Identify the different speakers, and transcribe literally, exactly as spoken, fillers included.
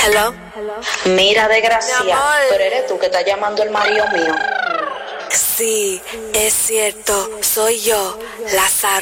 Speaker 1: Hello.
Speaker 2: Mira,
Speaker 1: Mi
Speaker 2: desgracia,
Speaker 1: amor.
Speaker 2: pero eres tú que estás llamando el marido mío.
Speaker 1: Sí, es cierto, soy yo, Lázaro.